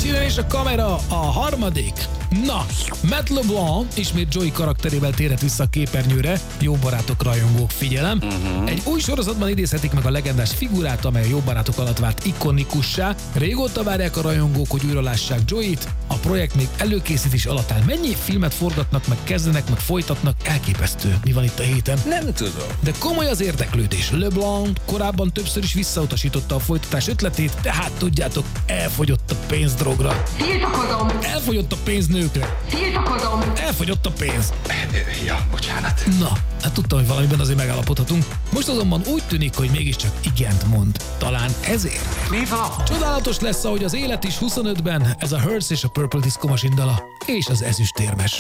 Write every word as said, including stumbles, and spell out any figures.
helyszínen és a kamera a harmadik. Na, Matt LeBlanc ismét Joey karakterével térhet vissza a képernyőre. Jó barátok, rajongók, figyelem. Uh-huh. Egy új sorozatban idézhetik meg a legendás figurát, amely a Jó barátok alatt vált ikonikussá. Régóta várják a rajongók, hogy újra lássák Joeyt. A projekt még előkészítés alatt áll. Mennyi filmet forgatnak, meg kezdenek, meg folytatnak? Elképesztő. Mi van itt a héten? Nem tudom. De komoly az érdeklődés. LeBlanc korábban többször is visszautasította a folytatás ötletét, tehát tudjátok, elfogyott a pénz drogra. Tiltakozom! Elfogyott a pénz nőkre. Tiltakozom! Elfogyott a pénz. Ja, bocsánat. Na, hát tudtam, hogy valamiben azért megállapodhatunk. Most azonban úgy tűnik, hogy mégiscsak igent mond. Talán ezért. Mi van? Csodálatos lesz, ahogy az élet is huszonötben, ez a Hurts és a Purple Disco Machine dala, és az ezüstérmes.